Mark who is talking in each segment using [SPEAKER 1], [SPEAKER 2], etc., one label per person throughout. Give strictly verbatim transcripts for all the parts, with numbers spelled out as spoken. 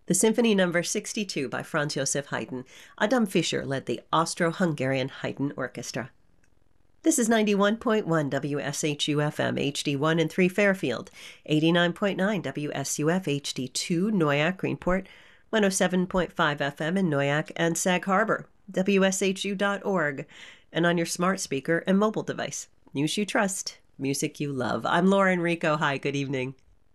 [SPEAKER 1] The Symphony Number sixty-two by Franz Josef Haydn. Adam Fischer led the Austro-Hungarian Haydn Orchestra. This is ninety-one point one W S H U F M H D one and three Fairfield, eighty-nine point nine W S U F H D two Noyak Greenport, one oh seven point five F M in Noyak and Sag Harbor, W S H U dot org, and on your smart speaker and mobile device. News you trust, music you love. I'm Laura Enrico. Hi, good evening.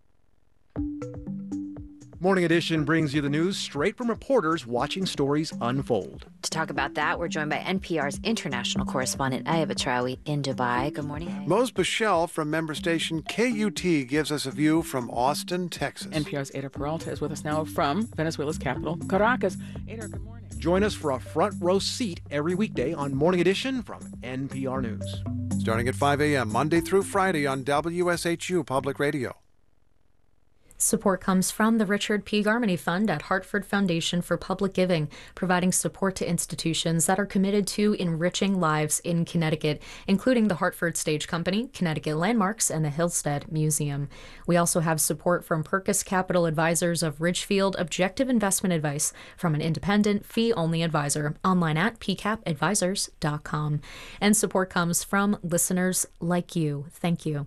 [SPEAKER 2] Morning Edition brings you the news straight from reporters watching stories unfold.
[SPEAKER 3] To talk about that, we're joined by N P R's international correspondent, Ayaba Traoui, in Dubai. Good morning, Ayaba.
[SPEAKER 4] Mose Bichelle from member station K U T gives us a view from Austin, Texas.
[SPEAKER 5] N P R's Ada Peralta is with us now from Venezuela's capital, Caracas. Ada, good morning.
[SPEAKER 2] Join us for a front row seat every weekday on Morning Edition from N P R News.
[SPEAKER 4] Starting at five a.m. Monday through Friday on W S H U Public Radio.
[SPEAKER 6] Support comes from the Richard P. Garmany Fund at Hartford Foundation for Public Giving, providing support to institutions that are committed to enriching lives in Connecticut, including the Hartford Stage Company, Connecticut Landmarks, and the Hillstead Museum. We also have support from Perkus Capital Advisors of Ridgefield, objective investment advice from an independent, fee-only advisor, online at p cap advisors dot com. And support comes from listeners like you. Thank you.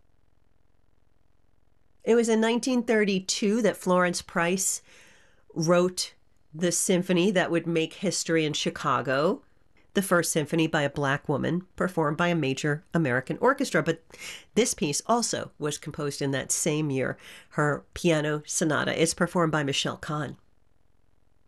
[SPEAKER 1] It was in nineteen thirty-two that Florence Price wrote the symphony that would make history in Chicago, the first symphony by a black woman performed by a major American orchestra. But this piece also was composed in that same year. Her piano sonata is performed by Michelle Kahn.